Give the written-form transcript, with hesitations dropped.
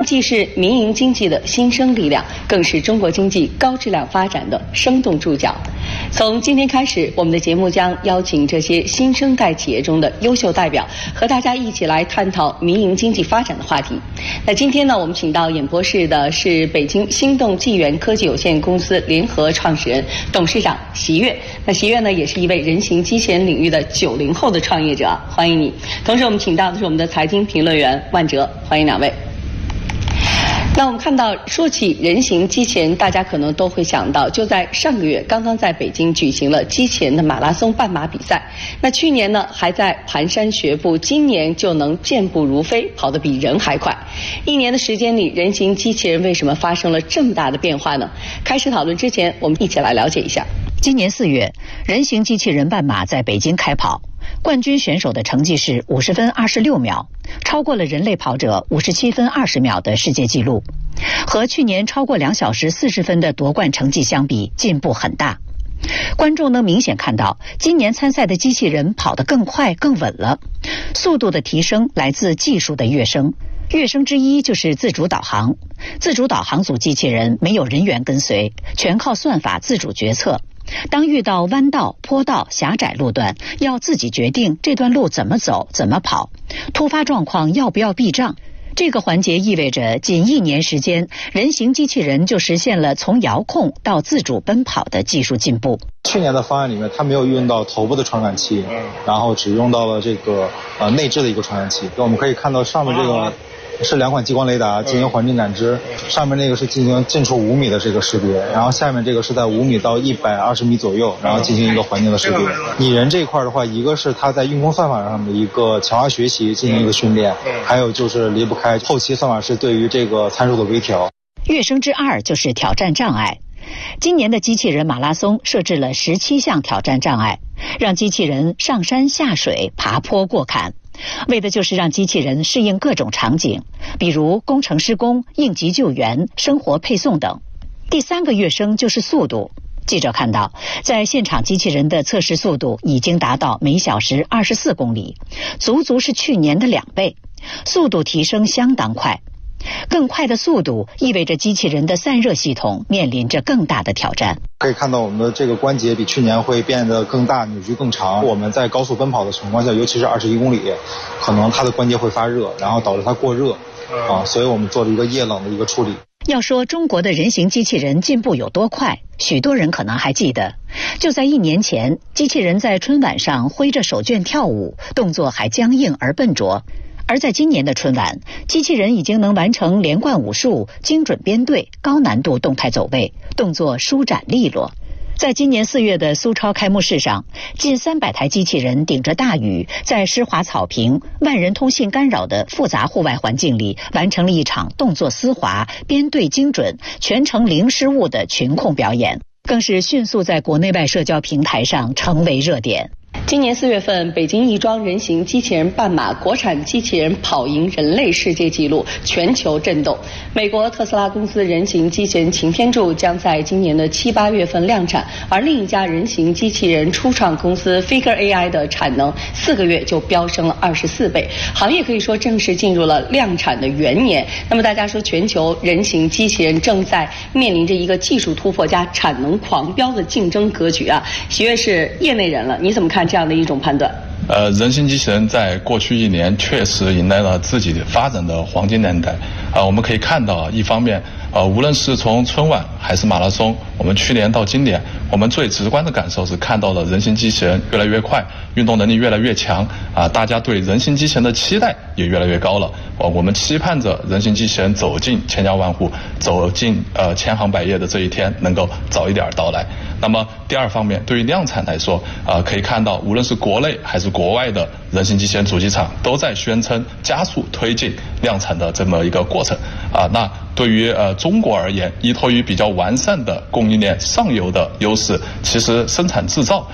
既是民营经济的新生力量，更是中国经济高质量发展的生动注脚。从今天开始，我们的节目将邀请这些新生代企业中的优秀代表，和大家一起来探讨民营经济发展的话题。那今天呢，我们请到演播室的是北京心动纪元科技有限公司联合创始人、董事长席越。那席越呢，也是一位人形机器人领域的90后的创业者，欢迎你。同时，我们请到的是我们的财经评论员万哲，欢迎两位。那我们看到，说起人形机器人，大家可能都会想到，就在上个月，刚刚在北京举行了机器人的马拉松半马比赛。那去年呢，还在蹒跚学步，今年就能健步如飞，跑得比人还快。1年的时间里，人形机器人为什么发生了这么大的变化呢？开始讨论之前，我们一起来了解一下。 今年4月，人形机器人半马在北京开跑。冠军选手的成绩是50分26秒，超过了人类跑者57分20秒的世界纪录。和去年超过2小时40分的夺冠成绩相比，进步很大。观众能明显看到，今年参赛的机器人跑得更快更稳了。速度的提升来自技术的跃升，跃升之一就是自主导航。自主导航组机器人没有人员跟随，全靠算法自主决策。当遇到弯道、坡道、狭窄路段，要自己决定这段路怎么走、怎么跑，突发状况要不要避障。这个环节意味着仅1年时间，人形机器人就实现了从遥控到自主奔跑的技术进步。 去年的方案里面，它没有用到头部的传感器，然后只用到了这个内置的一个传感器。我们可以看到上面这个是2款激光雷达进行环境感知，上面那个是进行近处5米的这个识别，然后下面这个是在5米到120米左右，然后进行一个环境的识别。拟人这一块的话，一个是它在运控算法上的一个强化学习进行一个训练，还有就是离不开后期算法是对于这个参数的微调。 跃升之2就是挑战障碍。今年的机器人马拉松设置了17项挑战障碍，让机器人上山下水、爬坡过坎。为的就是让机器人适应各种场景，比如工程施工、应急救援、生活配送等。第3个跃升就是速度。记者看到，在现场机器人的测试速度已经达到每小时24公里，足足是去年的2倍，速度提升相当快。更快的速度意味着机器人的散热系统面临着更大的挑战。 可以看到我们的这个关节比去年会变得更大，扭矩更长。我们在高速奔跑的情况下，尤其是21公里，可能它的关节会发热，然后导致它过热所以我们做了一个液冷的一个处理。 要说中国的人形机器人进步有多快，许多人可能还记得，就在1年前，机器人在春晚上挥着手绢跳舞，动作还僵硬而笨拙。而在今年的春晚，机器人已经能完成连贯武术、精准编队、高难度动态走位，动作舒展利落。在今年4月的苏超开幕式上，近300台机器人顶着大雨，在湿滑草坪、万人通信干扰的复杂户外环境里，完成了一场动作丝滑、编队精准、全程零失误的群控表演，更是迅速在国内外社交平台上成为热点。 今年4月份，北京亦庄人形机器人半马国产机器人跑赢人类世界纪录，全球震动。美国特斯拉公司人形机器人擎天柱将在今年的7、8月份量产，而另一家人形机器人初创公司 Figure AI 的产能4个月就飙升了24倍，行业可以说正式进入了量产的元年。那么大家说，全球人形机器人正在面临着一个技术突破加产能狂飙的竞争格局啊。席越是业内人了，你怎么看这样的一种判断？ 人形机器人在过去1年确实迎来了自己的发展的黄金年代。我们可以看到，一方面，无论是从春晚还是马拉松，我们去年到今年，我们最直观的感受是看到了人形机器人越来越快，运动能力越来越强大家对人形机器人的期待也越来越高了。我们期盼着人形机器人走进千家万户，走进千行百业的这一天能够早一点到来。那么第2方面，对于量产来说，可以看到无论是国内还是国外的人形机器人主机厂都在宣称加速推进量产的这么一个过程那对于中国而言，依托于比较完善的供应链上游的优势，其实生产制造